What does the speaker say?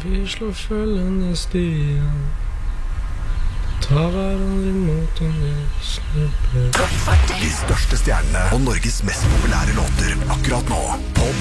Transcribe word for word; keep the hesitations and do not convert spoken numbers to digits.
Vi slår følgende stien, tar hverandre imot om vi snubler. De største stjernene og Norges mest populære låter akkurat nå på